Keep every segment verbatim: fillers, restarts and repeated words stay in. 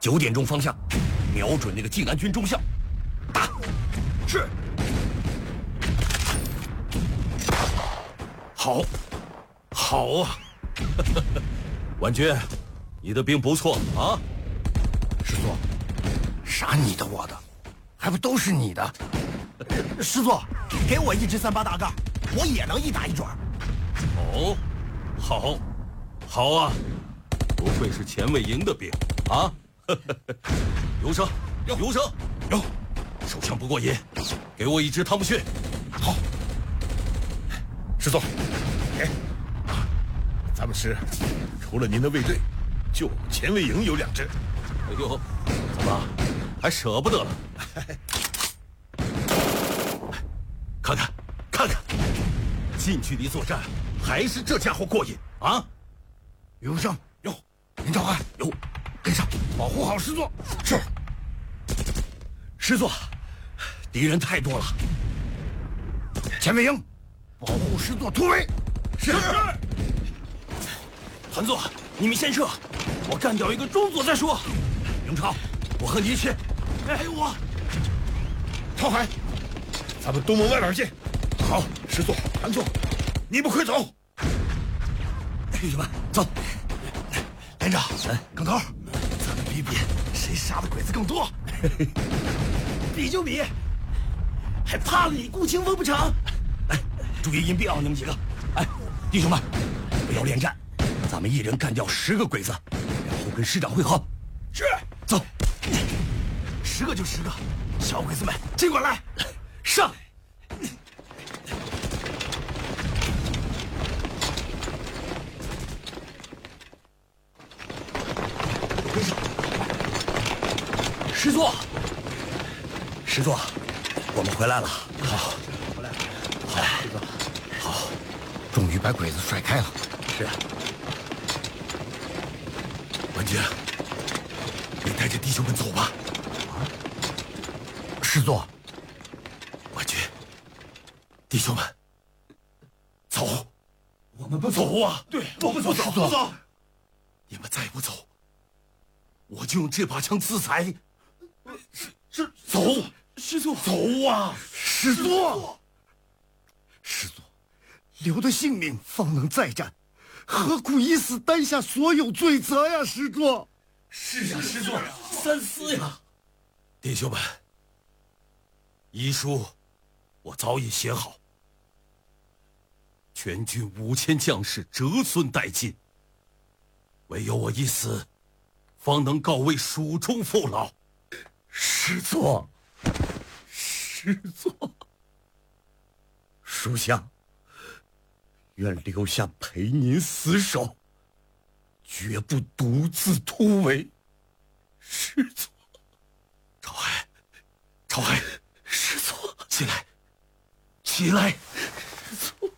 九点钟方向，瞄准那个晋安军中校，打。是。好，好啊！婉君，你的兵不错啊。 师座，啥你的我的，还不都是你的？师座，给我一支三八大杠，我也能一打一准。 哦，好，好啊！不愧是前卫营的兵啊！有声，有声，有，手枪不过瘾，给我一支汤姆逊。 好，师座，给。咱们师除了您的卫队，就前卫营有两支。 哎呦，怎么还舍不得了？看看，看看，近距离作战还是这家伙过瘾啊！ 有声有，林兆汉有，跟上，保护好师座。是。 师座，敌人太多了。 前卫营，保护师座突围。 是。团座，你们先撤，我干掉一个中佐再说。永超，我和你一起。哎，我。 超海，咱们东门外边见。好，师座、团座，你们快走。 弟兄们，走。 连长，耿头，咱们比比谁杀的鬼子更多。 比就比，还怕了你顾清风不成？来，注意隐蔽啊，你们几个。哎，弟兄们，不要恋战。咱们一人干掉十个鬼子，然后跟师长会合。 是， 走。 十个就十个，小鬼子们尽管来， 上！师座，师座，我们回来了。 好， 回来了。 好，师座，好，终于把鬼子甩开了。 是。文君，你带着弟兄们走吧。 啊，师座， 文君，弟兄们，走，我们不走啊！ 对， 我们不走， 不走。 你们再不走，我就用这把枪自裁。 是， 走， 师座， 走啊！ 师座，师座，留得性命方能再战。何苦以死担下所有罪责呀，师座！ 是呀，师座，三思呀！弟兄们，遗书我早已写好，全军五千将士折损殆尽，唯有我一死，方能告慰蜀中父老。 师座，师座，属下愿留下陪您死守，绝不独自突围。师座， 朝海，朝海， 师座， 起来，起来！ 师座，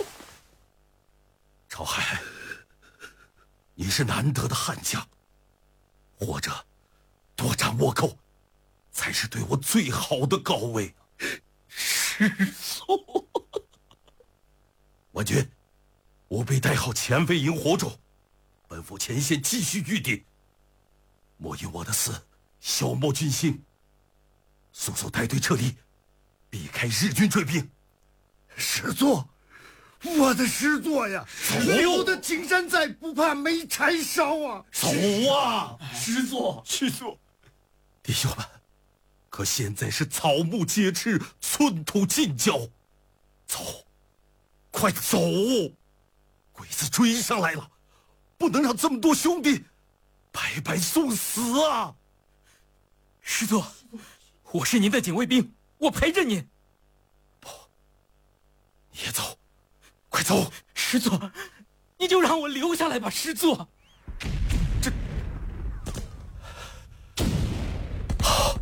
朝海，你是难得的悍将，活着多战倭寇，才是对我最好的告慰。 师座， 文君，务必带好前卫营火种，奔赴前线继续御敌。莫因我的死消磨军心，速速带队撤离，避开日军追兵。 师座，我的师座呀！留得青山在，不怕没柴烧啊！ 走啊，师座， 师座， 弟兄们，可现在是草木皆赤，寸土尽焦。走，快走！鬼子追上来了，不能让这么多兄弟白白送死啊！ 师座，我是您的警卫兵，我陪着您。 不，你也走，快走！ 师座，你就让我留下来吧，师座。 这，好，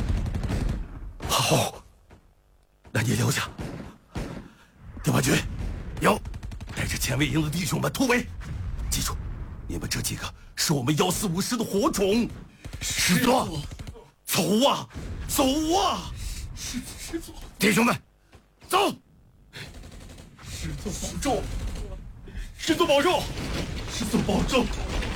好，那你留下。第八军，有，带着前卫营的弟兄们突围。记住，你们这几个是我们幺四五师的火种。 师座， 走啊，走啊！ 师师座，弟兄们，走！师座保重，师座保重，师座保重。